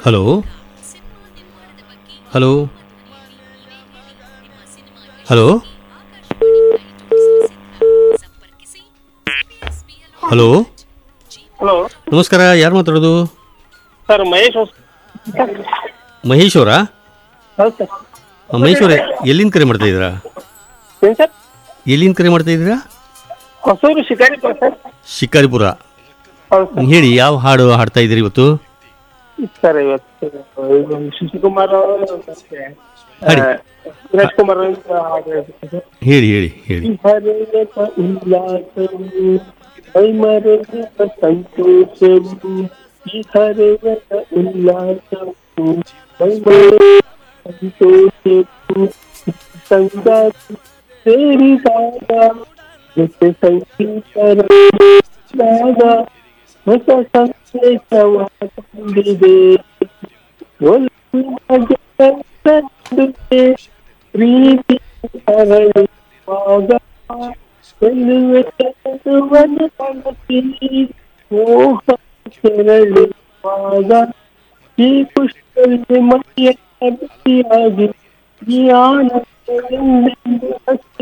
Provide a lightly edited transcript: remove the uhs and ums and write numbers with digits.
Hello hello hello hello hello ನಮಸ್ಕಾರ, ಯಾರು ಮಾತಾಡೋದು? ಸರ್ ಮಹೇಶ್ ಮಹೇಶ್ ಅವರಾ? ಹೌದು ಸರ್. ಮಹೇಶ್ ಅವರೇ, ಎಲ್ಲಿಂದ ಕರೆ ಮಾಡ್ತಾ ಇದ್ದೀರಾ? ಏನು ಸರ್? ಎಲ್ಲಿಂದ ಕರೆ ಮಾಡ್ತಾ ಇದ್ದೀರಾ? ಹೊಸೂರು ಶಿಕಾರಿಪುರ ಸರ್. ಶಿಕಾರಿಪುರ. ಹೌದು ಸರ್. ಹೇಳಿ, ಯಾವ ಹಾಡು ಹಾಡ್ತಾ ಇದ್ದೀರಿ ಇವತ್ತು? ಸರ್ ಇವತ್ತು ಶಿವಕುಮಾರ್ ಹಾಡಿ. ರಾಜ್ಕುಮಾರ್ ಅಂತ ಹಾಡು ಹೇಳ್ಬೇಕು ಸರ್. ಹೇಳಿ ಹೇಳಿ ಹೇಳಿ. ಹರೆಯದ ಉಲ್ಲಾಸವು ಮೈಮರೆದ ಸಂತೋಷವು, ಈ ಹರೆಯದ ಉಲ್ಲಾಸವು ಮೈಮರೆದ ಸಂತೋಷವು, ಸಂಗಾತಿ ಸೇರಿದಾಗ ಜೊತೆ ಸಂಗೀತರ ಹೊಸ ಸಂದೇಶವ ತಂದಿದೆ. ಪ್ರೀತಿ ಅರಳುವಾಗ ಗೆಲ್ಲುವನ್ನು ಕನಸಿನಲ್ಲಿ ಮೋಹ ಕೆರಳುವಾಗ, ಈ ಪುಷ್ಪದಲ್ಲಿ ಮೈಯ ಬಿಸಿಯಾಗಿ ಈ ಆನಂದ